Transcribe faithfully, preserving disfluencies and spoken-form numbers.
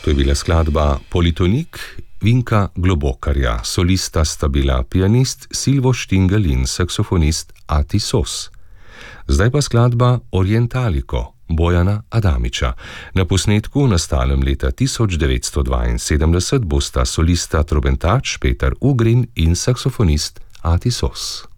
To je bila skladba Politonik Vinka Globokarja, solista sta bila pianist Silvo Štingel in saksofonist Ati Sos. Zdaj pa skladba Orientaliko Bojana Adamiča. Na posnetku, nastalem leta tisoč devetsto dvainsedemdeset, bosta solista trobentač Peter Ugrin in saksofonist Ati Sos.